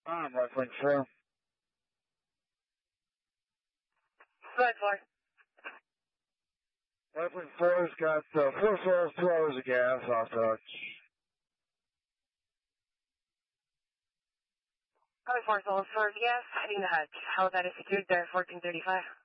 Rifling 4. Slide 4. Rifling 4's got 4 fills, 2 hours of gas off touch. Probably 4 souls for gas, heading to Hutch. How that is secured there, 1435.